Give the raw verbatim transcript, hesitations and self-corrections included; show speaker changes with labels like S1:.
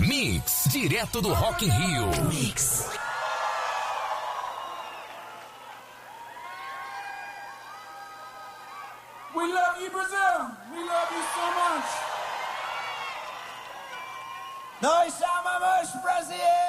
S1: Mix, direto do Rock in Rio. Mix.
S2: We love you, Brazil. We love you so much. Nós amamos Brasil.